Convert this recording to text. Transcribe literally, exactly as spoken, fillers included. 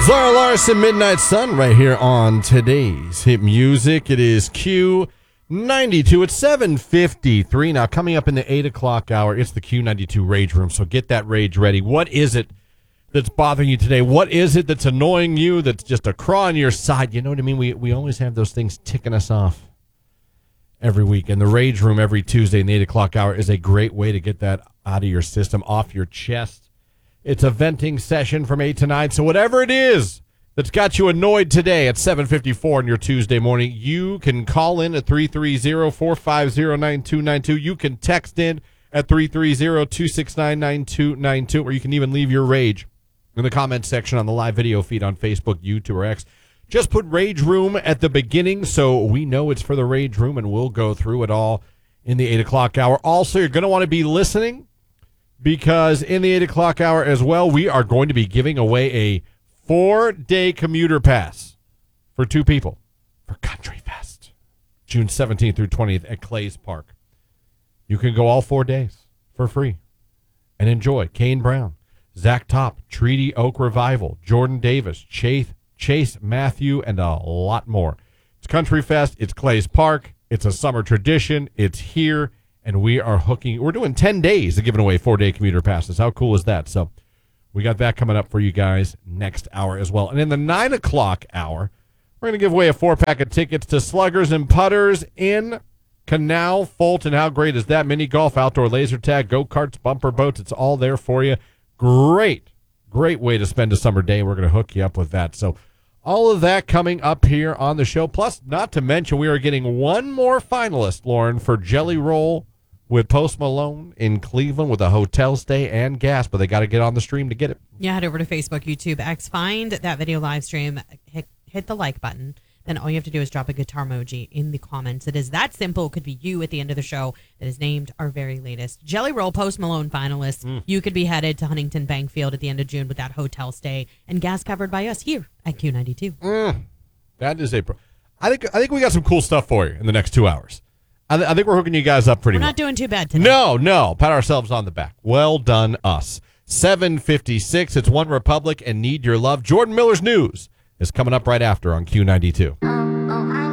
Zara Larson, Midnight Sun, right here on today's hit music. It is Q ninety-two. It's seven fifty-three. Now, coming up in the eight o'clock hour, it's the Q ninety-two Rage Room, so get that rage ready. What is it that's bothering you today? What is it that's annoying you, that's just a craw on your side? You know what I mean? We, we always have those things ticking us off every week. And the Rage Room every Tuesday in the eight o'clock hour is a great way to get that out of your system, off your chest. It's a venting session from eight to nine. So whatever it is that's got you annoyed today at seven fifty-four on your Tuesday morning, you can call in at three three zero, four five zero, nine two nine two. You can text in at three three zero, two six nine, nine two nine two, or you can even leave your rage in the comment section on the live video feed on Facebook, YouTube, or X. Just put Rage Room at the beginning so we know it's for the Rage Room, and we'll go through it all in the eight o'clock hour. Also, you're going to want to be listening, because in the eight o'clock hour as well, we are going to be giving away a four-day commuter pass for two people for Country Fest, June seventeenth through twentieth at Clays Park. You can go all four days for free and enjoy Kane Brown, Zach Top, Treaty Oak Revival, Jordan Davis, Chase, Chase Matthew, and a lot more. It's Country Fest. It's Clays Park. It's a summer tradition. It's here. And we are hooking, we're doing ten days of giving away four-day commuter passes. How cool is that? So we got that coming up for you guys next hour as well. And in the nine o'clock hour, we're going to give away a four-pack of tickets to Sluggers and Putters in Canal, Fulton. How great is that? Mini golf, outdoor laser tag, go-karts, bumper boats. It's all there for you. Great, great way to spend a summer day. We're going to hook you up with that. So all of that coming up here on the show. Plus, not to mention, we are getting one more finalist, Lauren, for Jelly Roll with Post Malone in Cleveland with a hotel stay and gas, but they got to get on the stream to get it. Yeah, head over to Facebook, YouTube, X, find that video live stream, hit, hit the like button. Then all you have to do is drop a guitar emoji in the comments. It is that simple. It could be you at the end of the show that is named our very latest Jelly Roll Post Malone finalist. Mm. You could be headed to Huntington Bankfield at the end of June with that hotel stay and gas covered by us here at Q ninety-two. Mm. That is a pro- I think I think we got some cool stuff for you in the next two hours. I, th- I think we're hooking you guys up pretty much. We're not well. doing too bad today. No, no. Pat ourselves on the back. Well done, us. seven fifty-six. It's One Republic and Need Your Love. Jordan Miller's News is coming up right after on Q ninety-two.